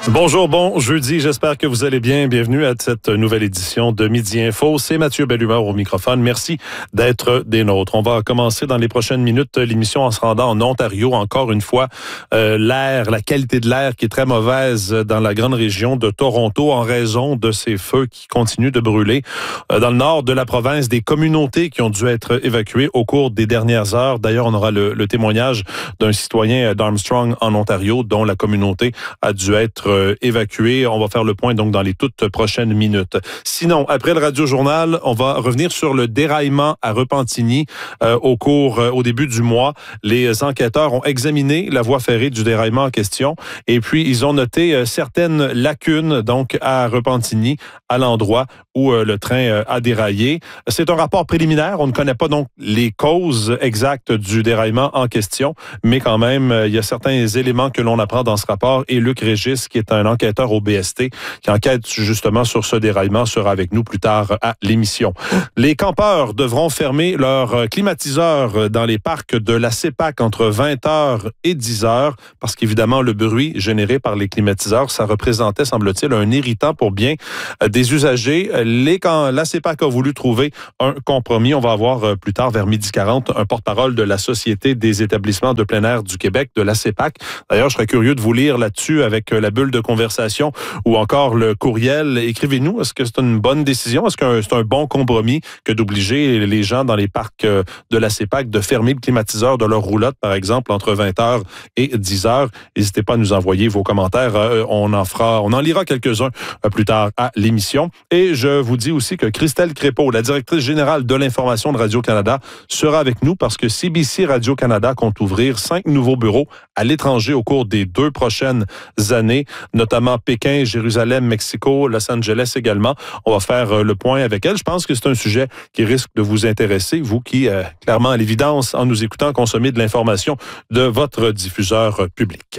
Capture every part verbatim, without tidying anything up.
Bonjour, bon jeudi, j'espère que vous allez bien. Bienvenue à cette nouvelle édition de Midi Info. C'est Mathieu Bellumeur au microphone. Merci d'être des nôtres. On va commencer dans les prochaines minutes l'émission en se rendant en Ontario. Encore une fois, euh, l'air, la qualité de l'air qui est très mauvaise dans la grande région de Toronto en raison de ces feux qui continuent de brûler. Euh, dans le nord de la province, des communautés qui ont dû être évacuées au cours des dernières heures. D'ailleurs, on aura le, le témoignage d'un citoyen d'Armstrong en Ontario dont la communauté a dû être évacués. On va faire le point donc dans les toutes prochaines minutes. Sinon, après le Radio-Journal, on va revenir sur le déraillement à Repentigny euh, au cours, euh, au début du mois. Les enquêteurs ont examiné la voie ferrée du déraillement en question et puis ils ont noté euh, certaines lacunes donc à Repentigny, à l'endroit où euh, le train euh, a déraillé. C'est un rapport préliminaire. On ne connaît pas donc les causes exactes du déraillement en question, mais quand même, euh, il y a certains éléments que l'on apprend dans ce rapport et Luc Régis, qui est un enquêteur au B S T qui enquête justement sur ce déraillement, sera avec nous plus tard à l'émission. Les campeurs devront fermer leurs climatiseurs dans les parcs de la CEPAC entre vingt heures et dix heures parce qu'évidemment, le bruit généré par les climatiseurs, ça représentait, semble-t-il, un irritant pour bien des usagers. Les, quand la CEPAC a voulu trouver un compromis, on va avoir plus tard, vers midi quarante, un porte-parole de la Société des établissements de plein air du Québec, de la CEPAC. D'ailleurs, je serais curieux de vous lire là-dessus avec la bulle de conversation ou encore le courriel. Écrivez-nous, est-ce que c'est une bonne décision? Est-ce que c'est un bon compromis que d'obliger les gens dans les parcs de la CEPAC de fermer le climatiseur de leur roulotte, par exemple, entre vingt heures et dix heures? N'hésitez pas à nous envoyer vos commentaires. On en fera, on en lira quelques-uns plus tard à l'émission. Et je vous dis aussi que Christelle Crépeau, la directrice générale de l'information de Radio-Canada, sera avec nous parce que C B C Radio-Canada compte ouvrir cinq nouveaux bureaux à l'étranger au cours des deux prochaines années, notamment Pékin, Jérusalem, Mexico, Los Angeles également. On va faire le point avec elle. Je pense que c'est un sujet qui risque de vous intéresser, vous qui, euh, clairement, à l'évidence, en nous écoutant, consommez de l'information de votre diffuseur public.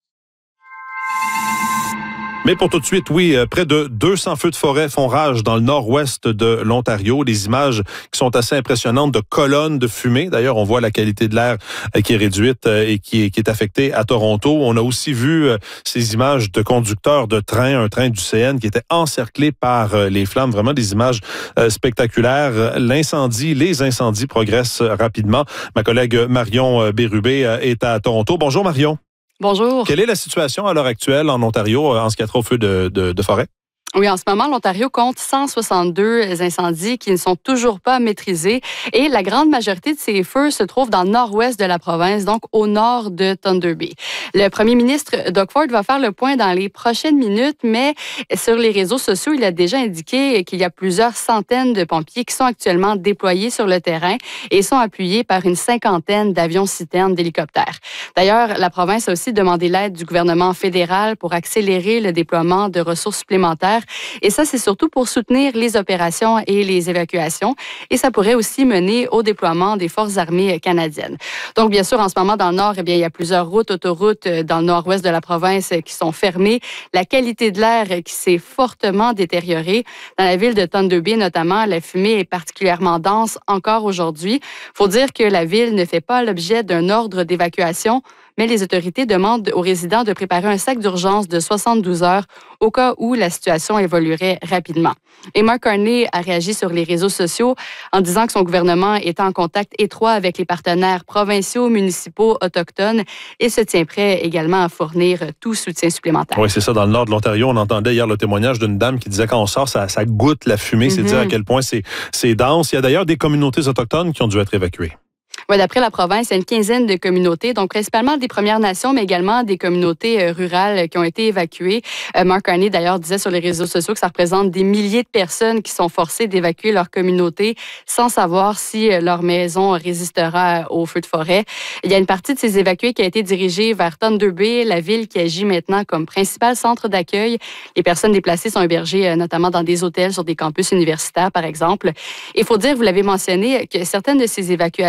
Mais pour tout de suite, oui, près de deux cents feux de forêt font rage dans le nord-ouest de l'Ontario. Des images qui sont assez impressionnantes de colonnes de fumée. D'ailleurs, on voit la qualité de l'air qui est réduite et qui est, qui est affectée à Toronto. On a aussi vu ces images de conducteurs de train, un train du C N qui était encerclé par les flammes. Vraiment des images spectaculaires. L'incendie, les incendies progressent rapidement. Ma collègue Marion Bérubé est à Toronto. Bonjour Marion. Bonjour. Quelle est la situation à l'heure actuelle en Ontario en ce qui a trait au feu de, de, de forêt? Oui, en ce moment, l'Ontario compte cent soixante-deux incendies qui ne sont toujours pas maîtrisés et la grande majorité de ces feux se trouvent dans le nord-ouest de la province, donc au nord de Thunder Bay. Le premier ministre Doug Ford va faire le point dans les prochaines minutes, mais sur les réseaux sociaux, il a déjà indiqué qu'il y a plusieurs centaines de pompiers qui sont actuellement déployés sur le terrain et sont appuyés par une cinquantaine d'avions-citernes d'hélicoptères. D'ailleurs, la province a aussi demandé l'aide du gouvernement fédéral pour accélérer le déploiement de ressources supplémentaires. Et ça, c'est surtout pour soutenir les opérations et les évacuations. Et ça pourrait aussi mener au déploiement des forces armées canadiennes. Donc, bien sûr, en ce moment, dans le nord, eh bien, il y a plusieurs routes, autoroutes dans le nord-ouest de la province qui sont fermées. La qualité de l'air qui s'est fortement détériorée. Dans la ville de Thunder Bay, notamment, la fumée est particulièrement dense encore aujourd'hui. Il faut dire que la ville ne fait pas l'objet d'un ordre d'évacuation, mais les autorités demandent aux résidents de préparer un sac d'urgence de soixante-douze heures au cas où la situation évoluerait rapidement. Et Mark Carney a réagi sur les réseaux sociaux en disant que son gouvernement est en contact étroit avec les partenaires provinciaux, municipaux, autochtones et se tient prêt également à fournir tout soutien supplémentaire. Oui, c'est ça. Dans le nord de l'Ontario, on entendait hier le témoignage d'une dame qui disait quand on sort, ça, ça goûte la fumée. Mm-hmm. C'est dire à quel point c'est, c'est dense. Il y a d'ailleurs des communautés autochtones qui ont dû être évacuées. Oui, d'après la province, il y a une quinzaine de communautés, donc principalement des Premières Nations, mais également des communautés euh, rurales qui ont été évacuées. Euh, Mark Carney, d'ailleurs, disait sur les réseaux sociaux que ça représente des milliers de personnes qui sont forcées d'évacuer leur communauté sans savoir si euh, leur maison résistera au feu de forêt. Il y a une partie de ces évacués qui a été dirigée vers Thunder Bay, la ville qui agit maintenant comme principal centre d'accueil. Les personnes déplacées sont hébergées euh, notamment dans des hôtels sur des campus universitaires, par exemple. Il faut dire, vous l'avez mentionné, que certaines de ces évacuations se sont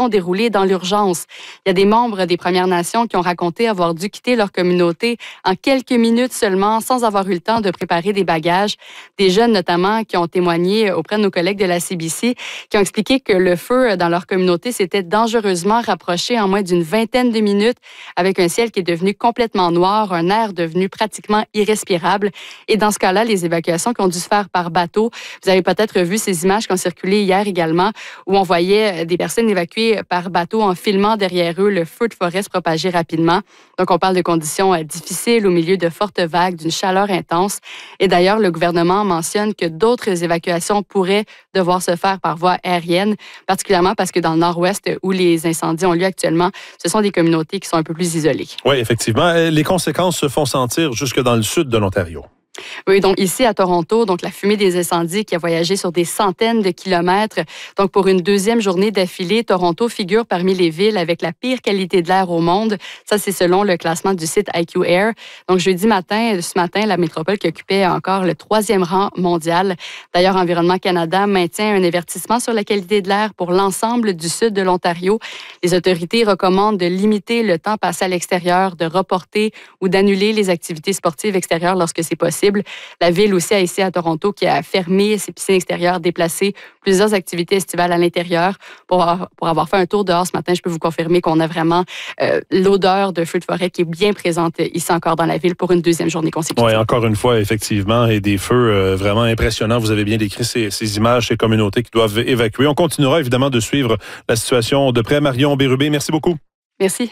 ont déroulé dans l'urgence. Il y a des membres des Premières Nations qui ont raconté avoir dû quitter leur communauté en quelques minutes seulement, sans avoir eu le temps de préparer des bagages. Des jeunes notamment qui ont témoigné auprès de nos collègues de la C B C, qui ont expliqué que le feu dans leur communauté s'était dangereusement rapproché en moins d'une vingtaine de minutes, avec un ciel qui est devenu complètement noir, un air devenu pratiquement irrespirable. Et dans ce cas-là, les évacuations qui ont dû se faire par bateau, vous avez peut-être vu ces images qui ont circulé hier également, où on voyait des personnes évacuées par bateau en filmant derrière eux le feu de forêt se propager rapidement. Donc, on parle de conditions difficiles au milieu de fortes vagues, d'une chaleur intense. Et d'ailleurs, le gouvernement mentionne que d'autres évacuations pourraient devoir se faire par voie aérienne, particulièrement parce que dans le nord-ouest, où les incendies ont lieu actuellement, ce sont des communautés qui sont un peu plus isolées. Oui, effectivement. Les conséquences se font sentir jusque dans le sud de l'Ontario. Oui, donc ici à Toronto, donc la fumée des incendies qui a voyagé sur des centaines de kilomètres. Donc pour une deuxième journée d'affilée, Toronto figure parmi les villes avec la pire qualité de l'air au monde. Ça, c'est selon le classement du site I Q Air. Donc jeudi matin, ce matin, la métropole qui occupait encore le troisième rang mondial. D'ailleurs, Environnement Canada maintient un avertissement sur la qualité de l'air pour l'ensemble du sud de l'Ontario. Les autorités recommandent de limiter le temps passé à l'extérieur, de reporter ou d'annuler les activités sportives extérieures lorsque c'est possible. La ville aussi, ici à Toronto, qui a fermé ses piscines extérieures, déplacé plusieurs activités estivales à l'intérieur. Pour avoir, pour avoir fait un tour dehors ce matin, je peux vous confirmer qu'on a vraiment euh, l'odeur de feu de forêt qui est bien présente ici encore dans la ville pour une deuxième journée consécutive. Oui, encore une fois, effectivement, et des feux euh, vraiment impressionnants. Vous avez bien décrit ces, ces images, ces communautés qui doivent évacuer. On continuera évidemment de suivre la situation de près. Marion Bérubé, merci beaucoup. Merci.